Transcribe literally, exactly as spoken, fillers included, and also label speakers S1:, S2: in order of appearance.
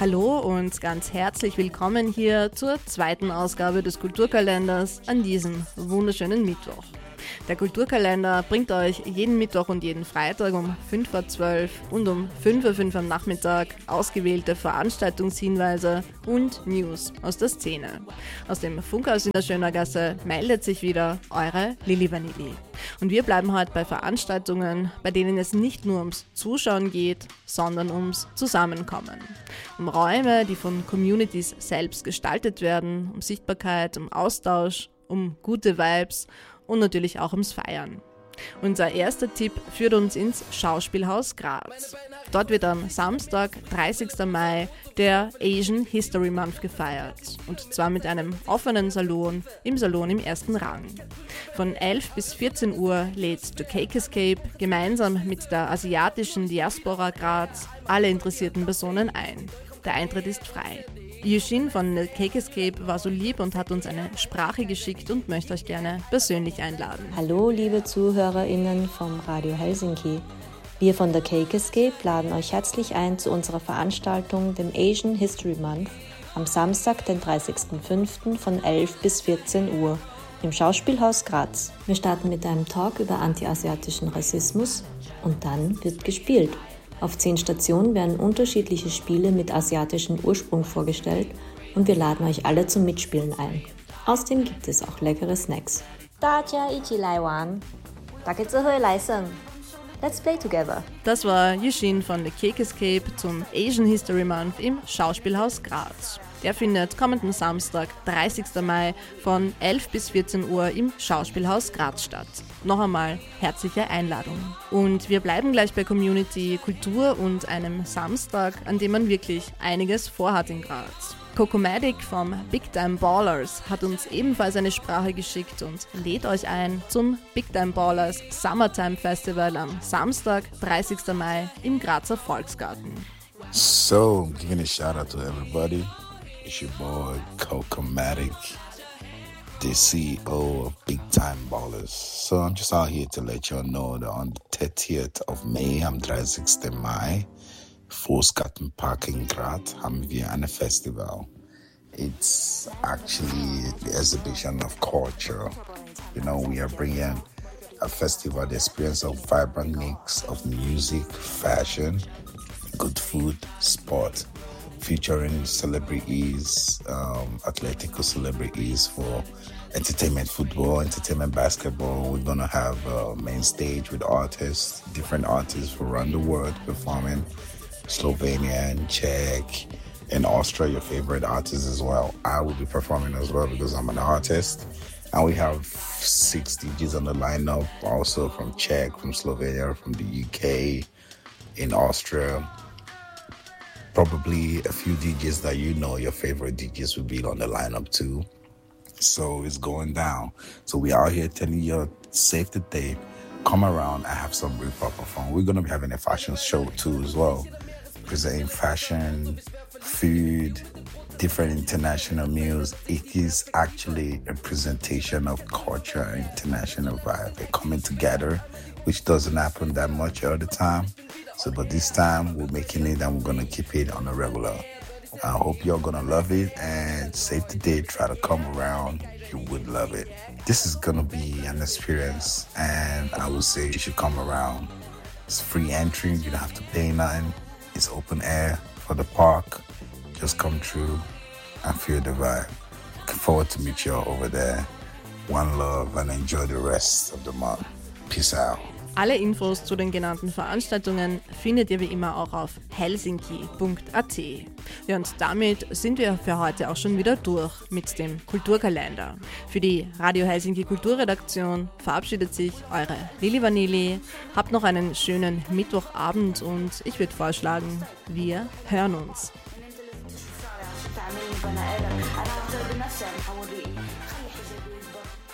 S1: Hallo und ganz herzlich willkommen hier zur zweiten Ausgabe des Kulturkalenders an diesem wunderschönen Mittwoch. Der Kulturkalender bringt euch jeden Mittwoch und jeden Freitag um fünf vor zwölf und um fünf Uhr fünf am Nachmittag ausgewählte Veranstaltungshinweise und News aus der Szene. Aus dem Funkhaus in der Schönergasse meldet sich wieder eure Lilli Vanilli. Und wir bleiben heute bei Veranstaltungen, bei denen es nicht nur ums Zuschauen geht, sondern ums Zusammenkommen. Um Räume, die von Communities selbst gestaltet werden, um Sichtbarkeit, um Austausch, um gute Vibes und natürlich auch ums Feiern. Unser erster Tipp führt uns ins Schauspielhaus Graz. Dort wird am Samstag, dreißigsten Mai, der Asian History Month gefeiert. Und zwar mit einem offenen Salon im Salon im ersten Rang. Von elf bis vierzehn Uhr lädt The Cake Escape gemeinsam mit der asiatischen Diaspora Graz alle interessierten Personen ein. Der Eintritt ist frei. Yushin von The Cake Escape war so lieb und hat uns eine Sprache geschickt und möchte euch gerne persönlich einladen.
S2: Hallo liebe ZuhörerInnen vom Radio Helsinki. Wir von The Cake Escape laden euch herzlich ein zu unserer Veranstaltung, dem Asian History Month, am Samstag, den dreißigsten fünften von elf bis vierzehn Uhr im Schauspielhaus Graz. Wir starten mit einem Talk über anti-asiatischen Rassismus und dann wird gespielt. Auf zehn Stationen werden unterschiedliche Spiele mit asiatischem Ursprung vorgestellt und wir laden euch alle zum Mitspielen ein. Außerdem gibt es auch leckere Snacks. 大家一起来玩，大家做伙来胜。Let's play together.
S1: Das war Yushin von The Cake Escape zum Asian History Month im Schauspielhaus Graz. Der findet kommenden Samstag, dreißigsten Mai von elf bis vierzehn Uhr im Schauspielhaus Graz statt. Noch einmal herzliche Einladung. Und wir bleiben gleich bei Community, Kultur und einem Samstag, an dem man wirklich einiges vorhat in Graz. Cocomatic vom Big Time Ballers hat uns ebenfalls eine Sprache geschickt und lädt euch ein zum Big Time Ballers Summertime Festival am Samstag, dreißigsten Mai im Grazer Volksgarten.
S3: So, giving a shout out to everybody. It's your boy Cocomatic, the C E O of Big Time Ballers. So I'm just out here to let y'all know that on the thirtieth of May, am dreißigsten Mai, Volksgartenpark in Graz, haben wir eine Festival. It's actually the exhibition of culture. You know, we are bringing a festival, the experience of vibrant mix of music, fashion, good food, sport, featuring celebrities, um, athletical celebrities for entertainment football, entertainment basketball. We're going to have a main stage with artists, different artists from around the world performing. Slovenian, Czech, and Austria, your favorite artists as well. I will be performing as well because I'm an artist. And we have six D Js on the lineup, also from Czech, from Slovenia, from the U K, in Austria. Probably a few D Js that you know, your favorite D Js will be on the lineup too. So it's going down. So we are here telling you, save the date. Come around and have some real proper fun. We're going to be having a fashion show too as well. Presenting fashion, food, different international meals. It is actually a presentation of culture and international vibe. They're coming together, which doesn't happen that much all the time. So, but this time we're making it and we're going to keep it on a regular. I hope you're going to love it and save the date. Try to come around. You would love it. This is going to be an experience and I would say you should come around. It's free entry. You don't have to pay nothing. It's open air for the park. Just come through and feel the vibe. Looking forward to meet you all over there. One love and enjoy the rest of the month. Peace out.
S1: Alle Infos zu den genannten Veranstaltungen findet ihr wie immer auch auf helsinki punkt at. Ja, und damit sind wir für heute auch schon wieder durch mit dem Kulturkalender. Für die Radio Helsinki Kulturredaktion verabschiedet sich eure Lilli Vanilli. Habt noch einen schönen Mittwochabend und ich würde vorschlagen, wir hören uns.